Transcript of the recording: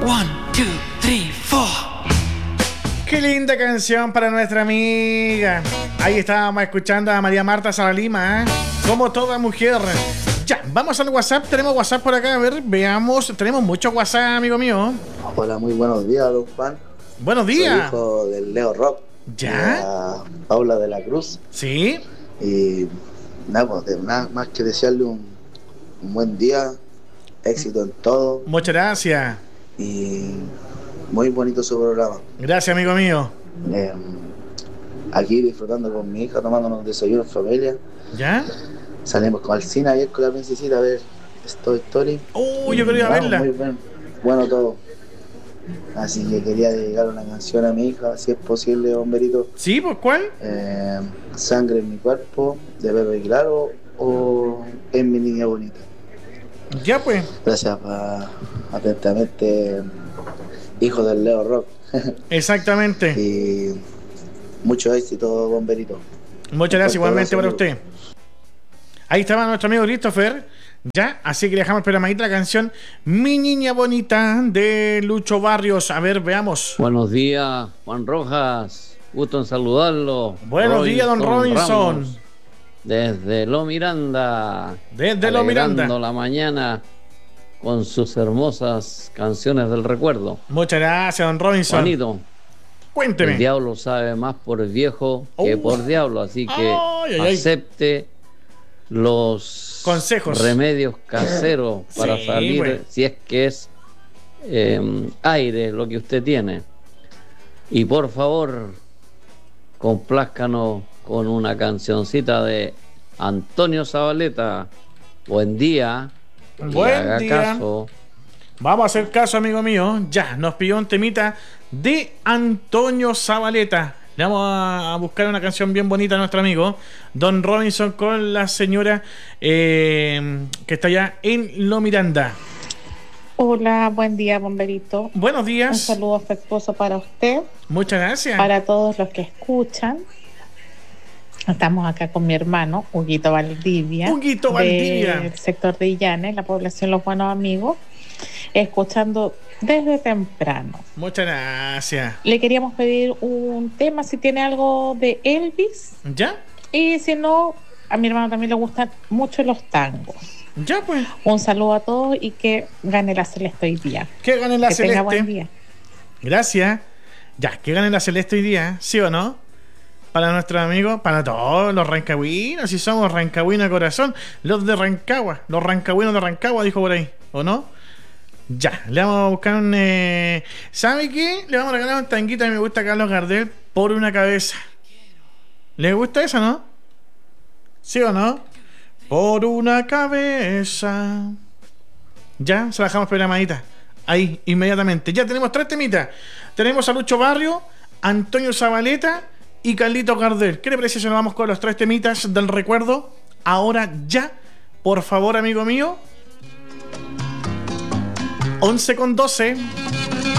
One, two, three, four. Qué linda canción para nuestra amiga. Ahí estábamos escuchando a María Marta Saralima, ¿eh? Como toda mujer. Ya, vamos al WhatsApp. Tenemos WhatsApp por acá. A ver, veamos. Tenemos mucho WhatsApp, amigo mío. Hola, muy buenos días, don Juan. Buenos días. Soy hijo del Leo Rock. ¿Ya? Paula de la Cruz. Sí. Y nada, pues, nada más que desearle un buen día, éxito en todo. Muchas gracias. Y muy bonito su programa. Gracias, amigo mío. Aquí disfrutando con mi hija, tomándonos desayuno en familia. ¿Ya? Salimos con Alcina ayer con la princesita a ver Toy Story. Yo quería verla. Muy bueno todo. Así que quería dedicar una canción a mi hija, si es posible, bomberito. Sí, pues ¿cuál? Sangre en mi cuerpo, de Pepe Claro, o En mi niña bonita. Ya pues. Gracias, atentamente, hijo del Leo Rock. Exactamente. Y mucho éxito, bomberito. Muchas gracias, igualmente para usted. Ahí estaba nuestro amigo Christopher. Ya, así que dejamos programadita la canción Mi Niña Bonita de Lucho Barrios. A ver, veamos. Buenos días, Juan Rojas. Gusto en saludarlo. Buenos días, don Robinson. Ramos, desde Lo Miranda. Desde Lo Miranda. La mañana con sus hermosas canciones del recuerdo. Muchas gracias, don Robinson. Juanito, cuénteme. El diablo sabe más por viejo que por diablo, así que acepte los consejos, remedios caseros para salir, pues, si es que es aire lo que usted tiene. Y por favor, complázcanos con una cancioncita de Antonio Zabaleta. Buen día. Buen día. Caso. Vamos a hacer caso, amigo mío. Ya, nos pidió un temita de Antonio Zabaleta. Le vamos a buscar una canción bien bonita a nuestro amigo Don Robinson con la señora que está allá en Lo Miranda. Hola, buen día, bomberito. Buenos días. Un saludo afectuoso para usted. Muchas gracias. Para todos los que escuchan. Estamos acá con mi hermano, Huguito Valdivia. Huguito Valdivia. Del sector de Illanes, la población Los Buenos Amigos. Escuchando desde temprano. Muchas gracias. Le queríamos pedir un tema, si tiene algo de Elvis. ¿Ya? Y si no, a mi hermano también le gustan mucho los tangos. Ya pues. Un saludo a todos y que gane la Celeste hoy día. Que gane la Celeste. Tenga buen día. Gracias. Ya, que gane la Celeste hoy día, ¿sí o no? Para nuestros amigos, para todos los rancagüinos, si somos rancagüinos de corazón, los de Rancagua, los rancagüinos de Rancagua, dijo por ahí, ¿o no? Ya, le vamos a buscar un... ¿Sabe qué? Le vamos a regalar un tanguito que me gusta a Carlos Gardel por una cabeza. ¿Le gusta esa, no? ¿Sí o no? Por una cabeza. Ya, se la dejamos programadita. Ahí, inmediatamente. Ya tenemos 3 temitas. Tenemos a Lucho Barrio, Antonio Zabaleta y Carlito Gardel. ¿Qué le parece si nos vamos con los 3 temitas del recuerdo? Ahora ya, por favor, amigo mío. 11:12.